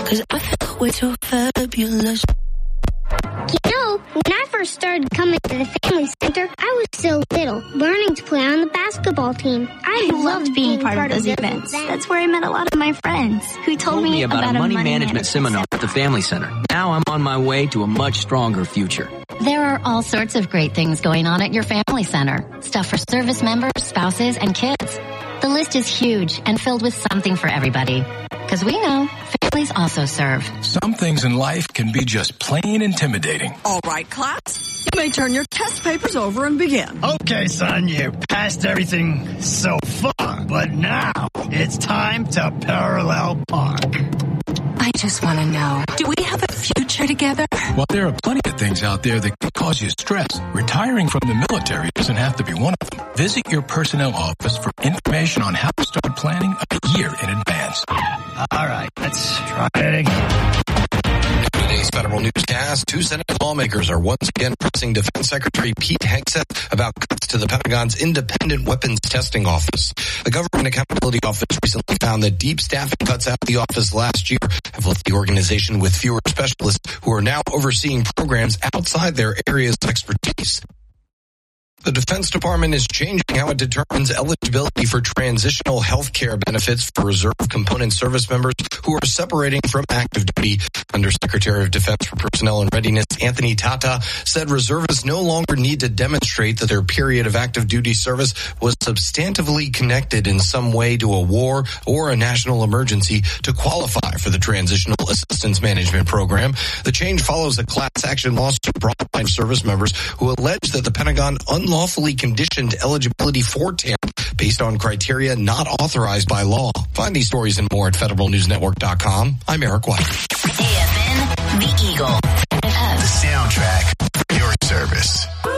'cause I feel way too fabulous. You know, when I first started coming to the Family Center, I was so little, learning to play on the basketball team. I loved being part of those events. That's where I met a lot of my friends who told me about a money management seminar at the Family Center. Now I'm on my way to a much stronger future. There are all sorts of great things going on at your Family Center. Stuff for service members, spouses, and kids. The list is huge and filled with something for everybody. Because we know families also serve. Some things in life can be just plain intimidating. All right, class. You may turn your test papers over and begin. Okay, son, you passed everything so far. But now it's time to parallel park. I just want to know, do we have a future together? Well, there are plenty of things out there that can cause you stress. Retiring from the military doesn't have to be one of them. Visit your personnel office for information on how to start planning a year in advance. All right, let's try it again. In today's Federal Newscast, 2 Senate lawmakers are once again pressing Defense Secretary Pete Hegseth about cuts to the Pentagon's Independent Weapons Testing Office. The Government Accountability Office recently found that deep staffing cuts out of the office last year have left the organization with fewer specialists who are now overseeing programs outside their areas of expertise. The Defense Department is changing how it determines eligibility for transitional health care benefits for reserve component service members who are separating from active duty. Undersecretary of Defense for Personnel and Readiness Anthony Tata said reservists no longer need to demonstrate that their period of active duty service was substantively connected in some way to a war or a national emergency to qualify for the Transitional Assistance Management Program. The change follows a class action lawsuit brought by service members who allege that the Pentagon unlawfully conditioned eligibility for TAMP based on criteria not authorized by law. Find these stories and more at federalnewsnetwork.com. I'm Eric White.